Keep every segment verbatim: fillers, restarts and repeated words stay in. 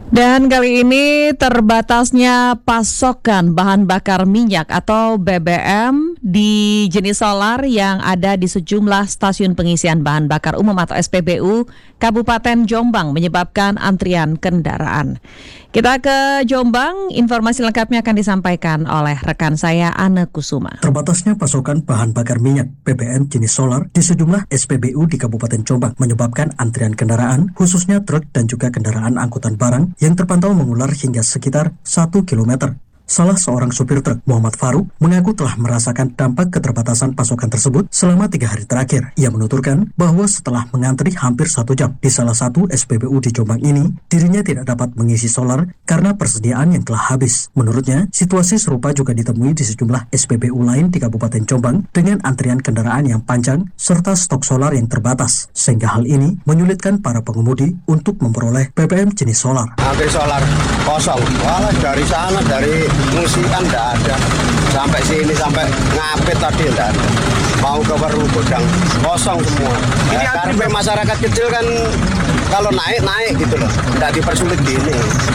Dan kali ini terbatasnya pasokan bahan bakar minyak atau B B M di jenis solar yang ada di sejumlah stasiun pengisian bahan bakar umum atau S P B U Kabupaten Jombang menyebabkan antrian kendaraan. Kita ke Jombang, informasi lengkapnya akan disampaikan oleh rekan saya Anne Kusuma. Terbatasnya pasokan bahan bakar minyak B B M jenis solar di sejumlah S P B U di Kabupaten Jombang menyebabkan antrian kendaraan, khususnya truk dan juga kendaraan angkutan barang yang terpantau mengular hingga sekitar satu kilometer. Salah seorang supir truk, Muhammad Faruk, mengaku telah merasakan dampak keterbatasan pasokan tersebut selama tiga hari terakhir. Ia menuturkan bahwa setelah mengantri hampir satu jam di salah satu S P B U di Jombang ini, dirinya tidak dapat mengisi solar karena persediaan yang telah habis. Menurutnya, situasi serupa juga ditemui di sejumlah S P B U lain di Kabupaten Jombang dengan antrian kendaraan yang panjang serta stok solar yang terbatas. Sehingga hal ini menyulitkan para pengemudi untuk memperoleh B B M jenis solar. Antri solar kosong, walah dari sana, dari musikan tidak ada, sampai sini sampai ngapit tadi tidak ada, mau ke baru gudang kosong semua. Ya, karena masyarakat kecil kan kalau naik naik gitu loh, tidak dipersulit gini.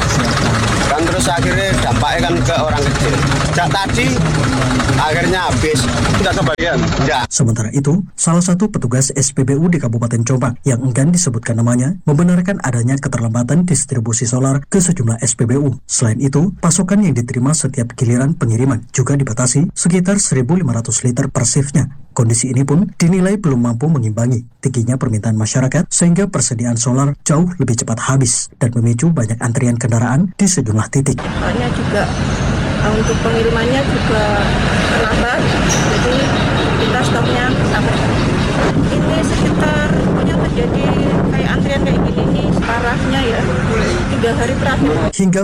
Kan terus akhirnya dampaknya kan ke orang kecil. Sejak tadi akhirnya habis, tidak kebagian. Ya. Sementara itu, salah satu petugas S P B U di Kabupaten Jombang yang enggan disebutkan namanya membenarkan adanya keterlambatan distribusi solar ke sejumlah S P B U. Selain itu, pasokan yang diterima setiap giliran pengiriman juga dibatasi sekitar seribu lima ratus liter per shift-nya. Kondisi ini pun dinilai belum mampu mengimbangi tingginya permintaan masyarakat sehingga persediaan solar jauh lebih cepat habis dan memicu banyak antrian kendaraan di sejumlah titik. Soalnya juga untuk pengirimannya juga terlambat, jadi kita stoknya sampai ini sekitar punya terjadi kayak antrian kayak gini nih parahnya ya tiga hari terakhir. Hingga